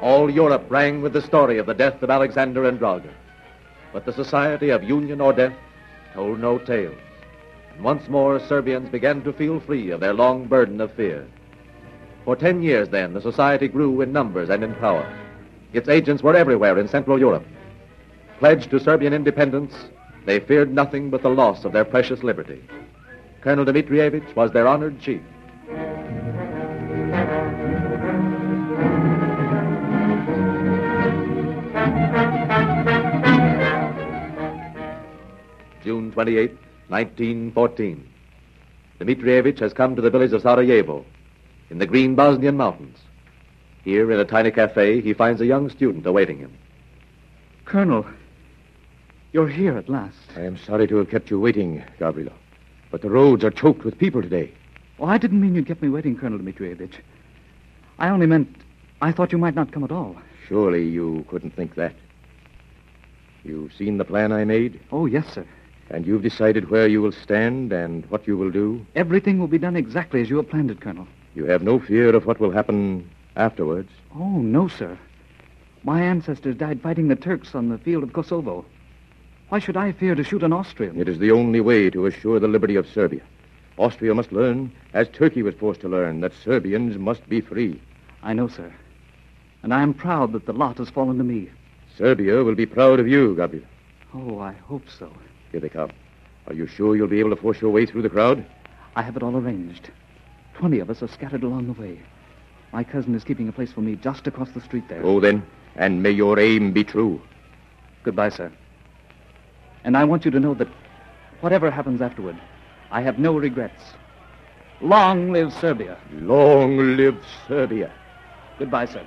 All Europe rang with the story of the death of Alexander and Draga. But the Society of Union or Death told no tales. And once more, Serbians began to feel free of their long burden of fear. For 10 years, then, the society grew in numbers and in power. Its agents were everywhere in Central Europe. Pledged to Serbian independence, they feared nothing but the loss of their precious liberty. Colonel Dmitrievich was their honored chief. June 28, 1914. Dmitrievich has come to the village of Sarajevo, in the green Bosnian mountains. Here, in a tiny cafe, he finds a young student awaiting him. Colonel, you're here at last. I am sorry to have kept you waiting, Gavrilo, but the roads are choked with people today. Oh, I didn't mean you'd kept me waiting, Colonel Dmitrievich. I only meant I thought you might not come at all. Surely you couldn't think that. You've seen the plan I made? Oh, yes, sir. And you've decided where you will stand and what you will do? Everything will be done exactly as you have planned it, Colonel. You have no fear of what will happen afterwards? Oh, no, sir. My ancestors died fighting the Turks on the field of Kosovo. Why should I fear to shoot an Austrian? It is the only way to assure the liberty of Serbia. Austria must learn, as Turkey was forced to learn, that Serbians must be free. I know, sir. And I am proud that the lot has fallen to me. Serbia will be proud of you, Gavrilo. Oh, I hope so. Here they come. Are you sure you'll be able to force your way through the crowd? I have it all arranged. 20 of us are scattered along the way. My cousin is keeping a place for me just across the street there. Oh, then, and may your aim be true. Goodbye, sir. And I want you to know that whatever happens afterward, I have no regrets. Long live Serbia. Long live Serbia. Goodbye, sir.